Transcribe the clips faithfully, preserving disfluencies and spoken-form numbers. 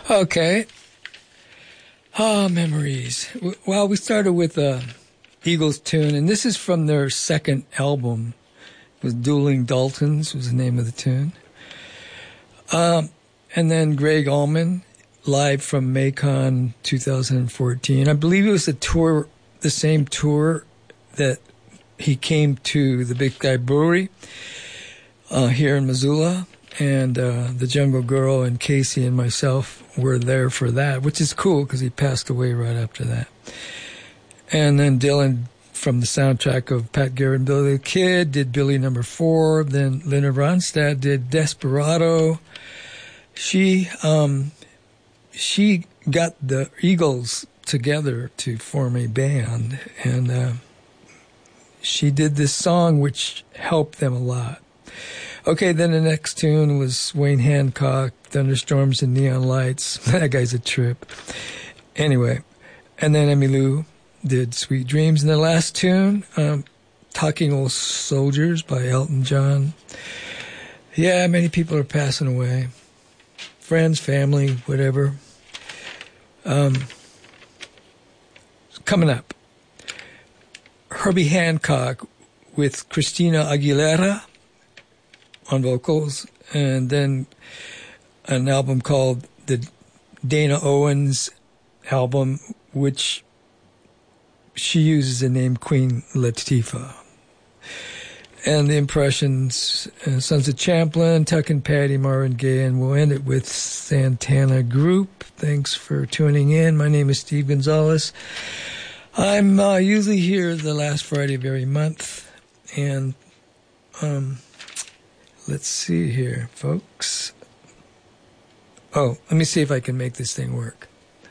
Okay. Ah, memories. Well, we started with a Eagles tune, and this is from their second album. It was Dueling Daltons was the name of the tune. Um, and then Greg Allman, live from Macon two thousand fourteen. I believe it was the tour, the same tour that he came to the Big Sky Brewery uh, here in Missoula. And uh, the Jungle Girl and Casey and myself were there for that, which is cool because he passed away right after that. And then Dylan from the soundtrack of Pat Garrett and Billy the Kid did Billy Number Four. Then Linda Ronstadt did Desperado. She um, she got the Eagles together to form a band, and uh, she did this song which helped them a lot. Okay, then the next tune was Wayne Hancock, Thunderstorms and Neon Lights. That guy's a trip. Anyway, and then Emmylou did Sweet Dreams. And the last tune, um, Talking Old Soldiers by Elton John. Yeah, many people are passing away. Friends, family, whatever. Um, coming up, Herbie Hancock with Christina Aguilera on vocals, and then an album called the Dana Owens album, which she uses the name Queen Latifah. And the Impressions, uh, Sons of Champlin, Tuck and Patty, Marvin Gaye, and we'll end it with Santana Group. Thanks for tuning in. My name is Steve Gonzalez. I'm uh, usually here the last Friday of every month, and um let's see here, folks. Oh, let me see if I can make this thing work.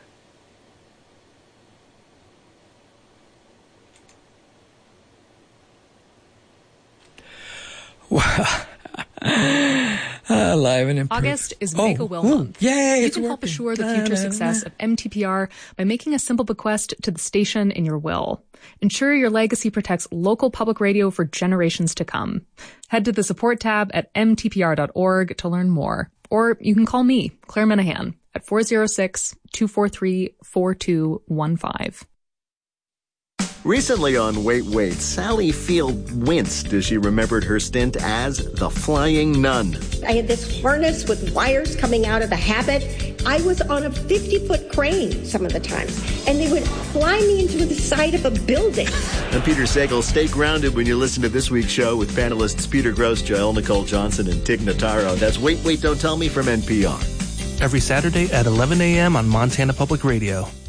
Wow. Uh, live and in August is Make oh, a Will ooh, month. Yay, you it's can working. help assure the future Da, da, success da. of M T P R by making a simple bequest to the station in your will. Ensure your legacy protects local public radio for generations to come. Head to the support tab at m t p r dot org to learn more. Or you can call me, Claire Minahan, at four oh six, two four three, four two one five. Recently on Wait, Wait, Sally Field winced as she remembered her stint as the Flying Nun. I had this harness with wires coming out of the habit. I was on a fifty-foot crane some of the times, and they would fly me into the side of a building. And Peter Sagal, stay grounded when you listen to this week's show with panelists Peter Gross, Joel Nicole Johnson, and Tig Notaro. That's Wait, Wait, Don't Tell Me from N P R. Every Saturday at eleven a.m. on Montana Public Radio.